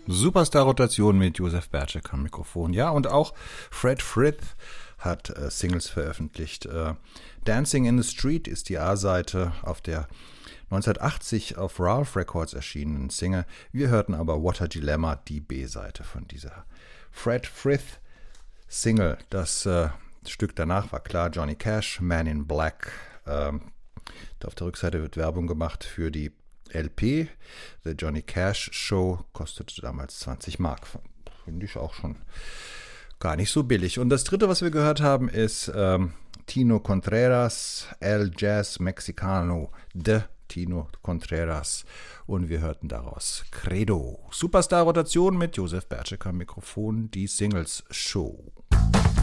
Superstar-Rotation mit Josef Bertschek am Mikrofon. Ja, und auch Fred Frith hat Singles veröffentlicht. Dancing in the Street ist die A-Seite auf der 1980 auf Ralph Records erschienenen Single. Wir hörten aber What a Dilemma, die B-Seite von dieser Fred Frith Single. Das Stück danach war klar, Johnny Cash, Man in Black. Auf der Rückseite wird Werbung gemacht für die LP. The Johnny Cash Show kostete damals 20 Mark. Finde ich auch schon gar nicht so billig. Und das dritte, was wir gehört haben, ist Tino Contreras, El Jazz Mexicano de Tino Contreras. Und wir hörten daraus Credo. Superstar-Rotation mit Josef Bertschek am Mikrofon, die Singles Show.